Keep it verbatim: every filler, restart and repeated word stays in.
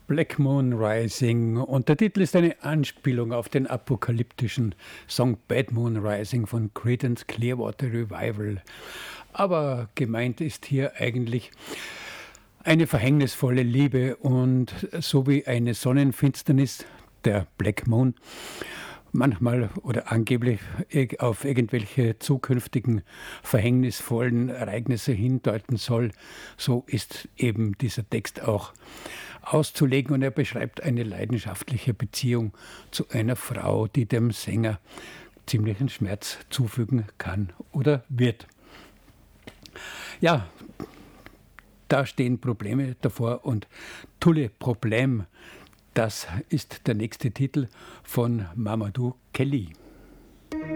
Black Moon Rising und der Titel ist eine Anspielung auf den apokalyptischen Song Bad Moon Rising von Creedence Clearwater Revival. Aber gemeint ist hier eigentlich eine verhängnisvolle Liebe und so wie eine Sonnenfinsternis, der Black Moon, manchmal oder angeblich auf irgendwelche zukünftigen verhängnisvollen Ereignisse hindeuten soll, so ist eben dieser Text auch auszulegen und er beschreibt eine leidenschaftliche Beziehung zu einer Frau, die dem Sänger ziemlichen Schmerz zufügen kann oder wird. Ja, da stehen Probleme davor und Tous les Problèmes, das ist der nächste Titel von Mamadou Kelly.